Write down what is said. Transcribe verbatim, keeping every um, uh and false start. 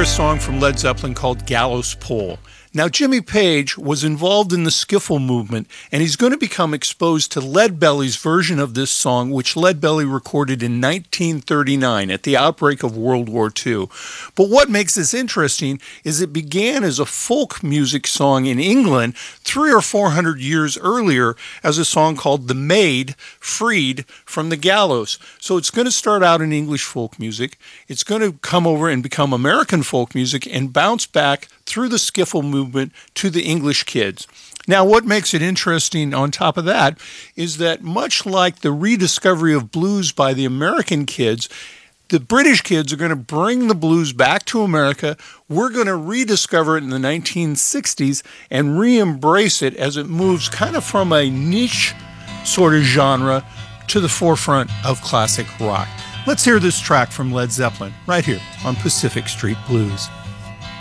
hear a song from Led Zeppelin called Gallows Pole. Now, Jimmy Page was involved in the skiffle movement, and he's going to become exposed to Leadbelly's version of this song, which Leadbelly recorded in nineteen thirty-nine at the outbreak of World War Two. But what makes this interesting is it began as a folk music song in England three or four hundred years earlier as a song called The Maid Freed from the Gallows. So it's going to start out in English folk music. It's going to come over and become American folk music and bounce back through the skiffle movement to the English kids. Now, what makes it interesting on top of that is that much like the rediscovery of blues by the American kids, the British kids are going to bring the blues back to America. We're going to rediscover it in the nineteen sixties and re-embrace it as it moves kind of from a niche sort of genre to the forefront of classic rock. Let's hear this track from Led Zeppelin right here on Pacific Street Blues.